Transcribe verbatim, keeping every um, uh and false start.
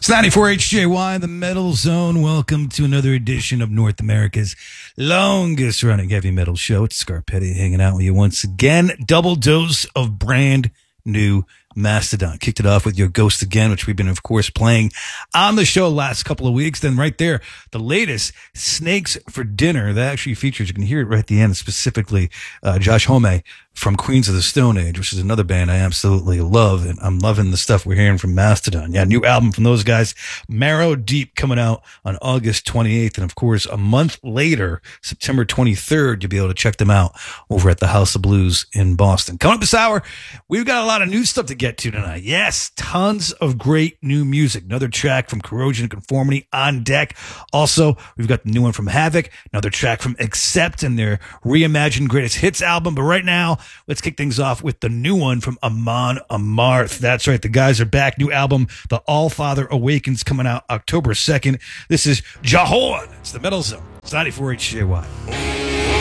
It's ninety-four H J Y, the Metal Zone. Welcome to another edition of North America's longest running heavy metal show. It's Scarpetti hanging out with you once again. Double dose of brand new Mastodon. Kicked it off with Your Ghost Again, which we've been, of course, playing on the show last couple of weeks. Then right there, the latest, Snakes for Dinner. That actually features, you can hear it right at the end, specifically uh, Josh Homme from Queens of the Stone Age, which is another band I absolutely love, and I'm loving the stuff we're hearing from Mastodon. Yeah, new album from those guys, Marrow Deep, coming out on August twenty-eighth, and of course, a month later, September twenty-third, you'll be able to check them out over at the House of Blues in Boston. Coming up this hour, we've got a lot of new stuff to get to tonight. Yes, tons of great new music. Another track from Corrosion and Conformity on deck. Also, we've got the new one from Havoc, another track from Accept and their reimagined Greatest Hits album. But right now, let's kick things off with the new one from Amon Amarth. That's right, the guys are back. New album, The All-Father Awakens, coming out October second. This is Jahorn. It's the Metal Zone. It's ninety-four H J Y.